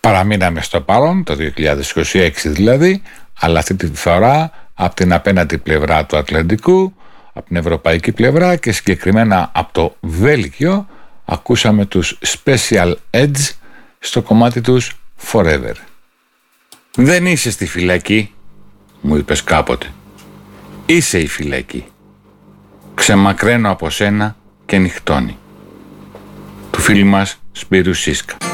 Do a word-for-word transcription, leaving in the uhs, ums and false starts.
Παραμείναμε στο παρόν, το δύο χιλιάδες είκοσι έξι δηλαδή, αλλά αυτή τη φορά από την απέναντι πλευρά του Ατλαντικού, από την ευρωπαϊκή πλευρά και συγκεκριμένα από το Βέλγιο, ακούσαμε τους Special Edge στο κομμάτι τους Forever. «Δεν είσαι στη φυλακή», μου είπες κάποτε. «Είσαι η φυλακή. Ξεμακραίνω από σένα και νυχτώνει». Του φίλου μας Σπύρου Σίσκα.